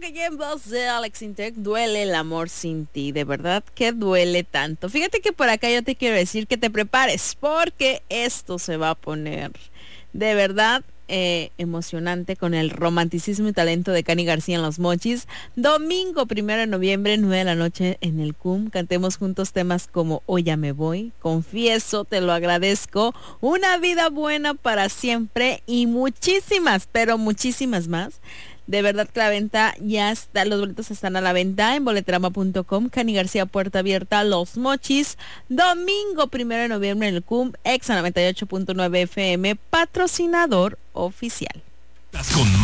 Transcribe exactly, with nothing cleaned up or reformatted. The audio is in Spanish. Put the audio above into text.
y en voz de Alex Intec, duele el amor sin ti, de verdad que duele tanto. Fíjate que por acá yo te quiero decir que te prepares porque esto se va a poner de verdad eh, emocionante con el romanticismo y talento de Cani García en Los Mochis. Domingo primero de noviembre, nueve de la noche en el C U M. Cantemos juntos temas como Hoy ya me voy, Confieso, Te lo agradezco, Una vida buena para siempre y muchísimas, pero muchísimas más. De verdad que la venta ya está, los boletos están a la venta en boleterama punto com. Cani García, puerta abierta, Los Mochis, domingo primero de noviembre en el C U M, Exa noventa y ocho punto nueve F M, patrocinador oficial. Con